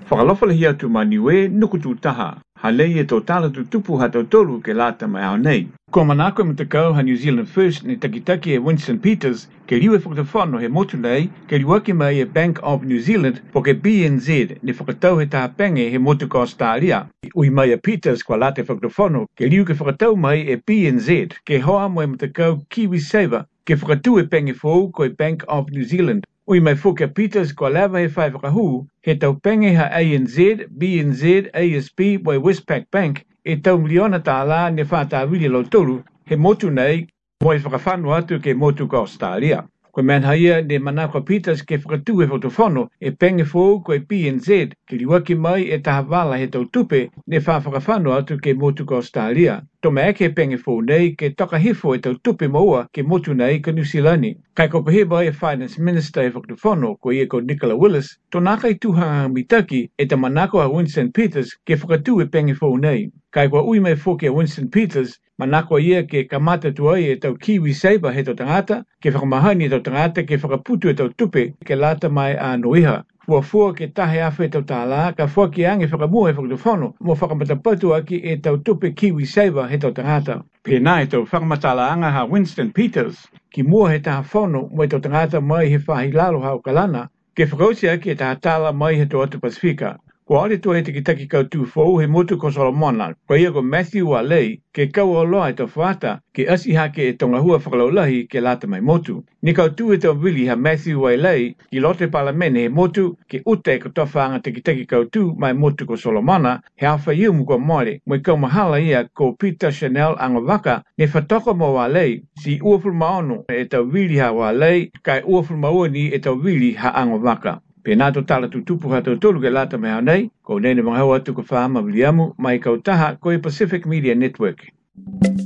Whakalawha hi atu maniwe nuku tūtaha. Halei e tō tala tutupu ha tō tolu ke lata mai au nei. Ko manako e mtakau ha New Zealand First ni takitaki e Winston Peters ke liwe whakatawhano he motu nei ke liwaki mai e Bank of New Zealand po ke BNZ ni whakatau he taha penge he motu ko Australia. Ui mai e Peters kwa lata whakatawhano ke liu ke whakatau mai e BNZ ke hoa mo e mtakau KiwiSaver ke whakatu e penge fōu ko e Bank of New Zealand. Ui mai fuke Peters kwa lava he whai whakahu, he tau penge ha ANZ, BNZ, ASB, boi Westpac Bank, e tau miliona tā la ne whātā wili lau tolu, he motu nei, moi whakawhanu atu ke motu ka Australia. Koe manhaia ne manako Peters ke whakatu e whakatawhano e penge fōu ko e BNZ, ke liwaki mai e taha wala he tau tupe ne whakawhanu atu ke motu ka Australia. Tome ake penge fōu nei ke toka hifo e tau tupe maua ke motu nei ka New Zealandi. Kai ko paheba e Finance Minister e whakatawhano ko ia ko Nicola Willis, tōnaka i tūhanga mitaki e ta manako a Winston Peters ke whakatu e penge fōu nei. Kai ko ui mai fōke a Winston Peters, manako ia ke kamata tuai e tau KiwiSaver he tau tangata, ke whakamahani e tau tangata ke whakaputu e tau tupe ke lata mai a noiha. Fua ke tahe awhi e tau tāla, ka fua ki ange whakamua e whakatawhano, mo whakamatapatu aki e tau tupe KiwiSaver he tau tangata. Pēnā e tau whakamatala anga ha Winston Peters, ki mua he taha whono mo e tau tangata mai he whahilalo hau kalana, ke whakausi aki e taha tāla mai he tau atu Pasifika. Ko ale tua he tikitaki kau tū fōu he motu ko Solomona, ko ia ko Matthew Walei, ke kau o loa e tau whaata, ke asi hake e tonga hua whakalaulahi ke lata mai motu. Ni kau tū e tau wili ha Matthew Walei, ki lote palamene he motu, ke ute e katowhaanga tikitaki kau tū mai motu ko Solomona, he awha iumu ko moare, mo i kau mahala ia ko Peter Chanel angawaka, ne whatoko mo Walei, si uafuru maono e tau wili ha Walei, kai uafuru maoni e tau wili ha angawaka. Pēnā tō tala tutupu ha tō tolu ke lata mai hanei, ko nene mga hau atu ko whaama wiliamu, mai kau taha ko e Pacific Media Network.